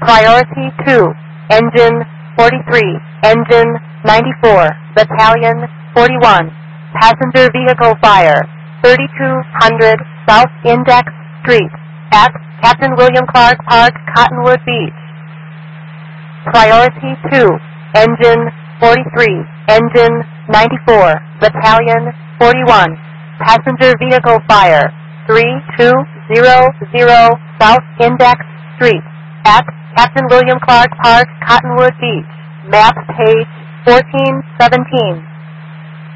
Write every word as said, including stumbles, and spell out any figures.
Priority two, Engine forty-three, Engine ninety-four, Battalion forty-one, Passenger Vehicle Fire, thirty-two hundred South Index Street, at Captain William Clark Park, Cottonwood Beach. Priority two, Engine forty-three, Engine ninety-four, Battalion forty-one, Passenger Vehicle Fire, three two zero zero South Index Street, at Captain William Clark Park, Cottonwood Beach. Map page fourteen seventeen.